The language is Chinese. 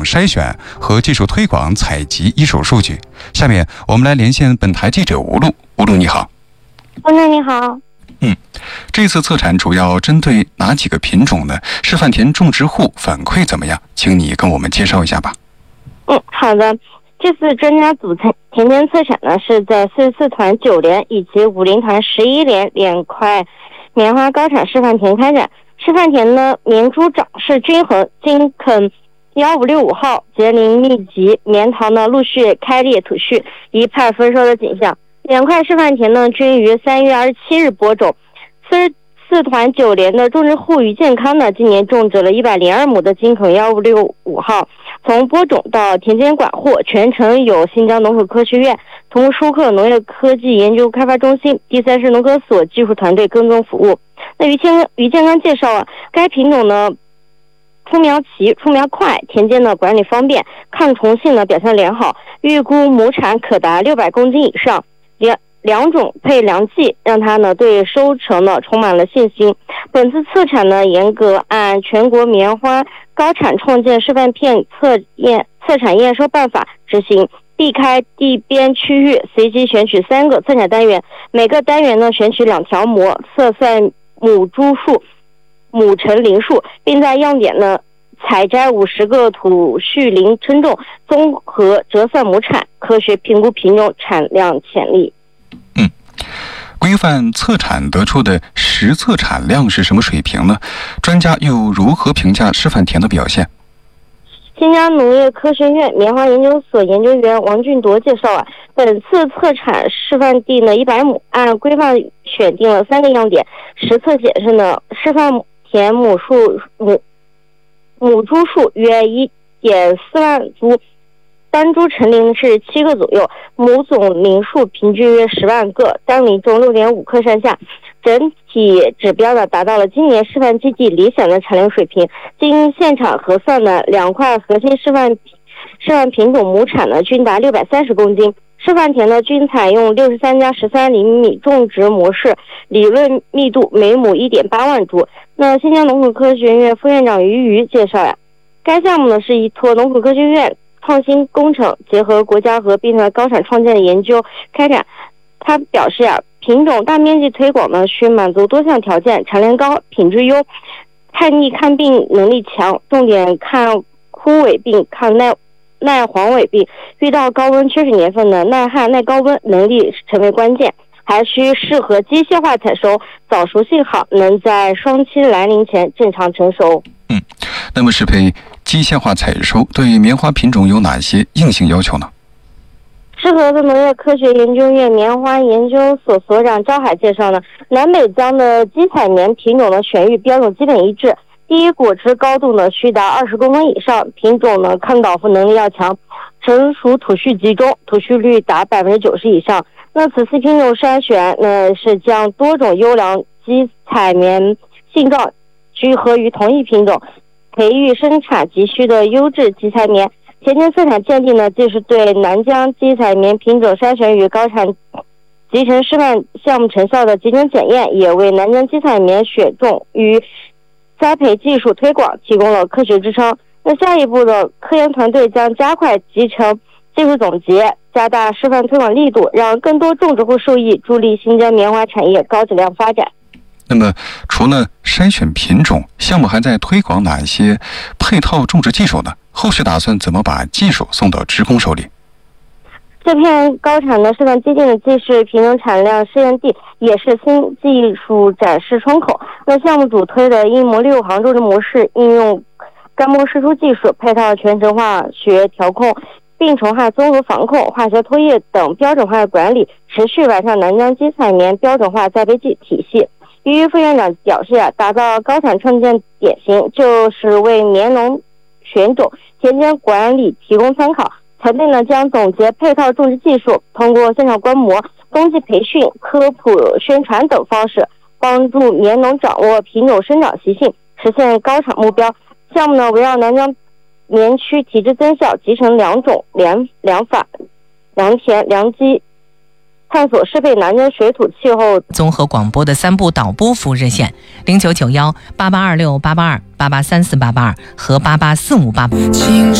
筛选和技术推广采集一手数据。下面我们来连线本台记者吴璐。吴璐你好。 先生你好。 这次测产主要针对哪几个品种呢？示范田种植户反馈怎么样？请你跟我们介绍一下吧。 好的。这次专家组田间测产呢，是在44团9连以及50团11连2块棉花高产示范田开展。示范田呢，棉株长势均衡，茎肯1565号结林密集，棉桃呢陆续开裂吐絮，一派丰收的景象。2块示范田呢均于3月27日播种。44团9连的种植户于健康呢，今年种植了102亩的金肯1565号。从播种到田间管护，全程由新疆农口科学院同舒克农业科技研究开发中心第3市农科所技术团队耕种服务。那于健康介绍该品种呢出苗齐、出苗快，田间呢管理方便，抗虫性呢表现良好，预估亩产可达600公斤以上。两种配良剂，让他呢对收成呢充满了信心。本次测产呢，严格按全国棉花高产创建示范片测产验收办法执行，避开地边区域，随机选取3个测产单元，每个单元呢选取2条模，测算母株数、母成龄数，并在样点呢采摘50个土序龄称重，综合折算亩产，科学评估品种产量潜力。 规范测产得出的实测产量是什么水平呢？专家又如何评价示范田的表现？ 新疆农业科学院棉花研究所研究员王俊铎介绍本次测产示范地呢100亩，按规范选定了3个样点。实测显示呢，示范田母株数约1.4万株，单株成龄是7个左右，母总龄数平均约10万个，单龄重6.5克上下。整体指标呢达到了今年示范基地理想的产量水平。经现场核算呢，2块核心示范品种亩产呢均达630公斤。示范田呢均采用63+13厘米种植模式，理论密度每亩1.8万株。那新疆农口科学院副院长于介绍该项目呢是依托农口科学院创新工程结合国家和兵团高产创建的研究开展。他表示品种大面积推广呢需满足多项条件，产量高、品质优、抗逆抗病能力强，重点看枯萎病、抗耐黄萎病，遇到高温缺水年份的耐旱耐高温能力成为关键，还需适合机械化采收，早熟性好，能在霜期来临前正常成熟。 那么适配机械化采收对棉花品种有哪些硬性要求呢？ 适合的农业科学研究院棉花研究所所长赵海介绍呢，南北疆的基采棉品种的选育标准基本一致，第一果枝高度呢需达20公分以上，品种呢抗倒伏能力要强，成熟土序集中，土序率达90%以上。那此次品种筛选呢是将多种优良基采棉性状聚合于同一品种，培育生产急需的优质基采棉。田间测产鉴定呢，既是对南疆基采棉品种筛选与高产集成示范项目成效的集中检验，也为南疆基采棉选种与栽培技术推广提供了科学支撑。那下一步的科研团队将加快集成技术总结，加大示范推广力度，让更多种植户受益，助力新疆棉花产业高质量发展。 那么除了筛选品种，项目还在推广哪些配套种植技术呢？后续打算怎么把技术送到职工手里？ 这片高产的示范基地既是品种产量试验地，也是新技术展示窗口。那项目主推的1模6行种植模式，应用干模释出技术，配套全程化学调控、病虫害综合防控、化学脱液等标准化的管理，持续完善南疆基采棉标准化栽培体系。于副院长表示打造高产创建典型，就是为棉农选种、田间管理提供参考。团队呢将总结配套种植技术，通过现场观摩、冬季培训、科普宣传等方式，帮助棉农掌握品种生长习性，实现高产目标。项目呢围绕南疆棉区体质增效、集成良种、良法、良田、良基，探索适配南疆水土气候。 综合广播的3部导播服务热线：099188268828834882和884588。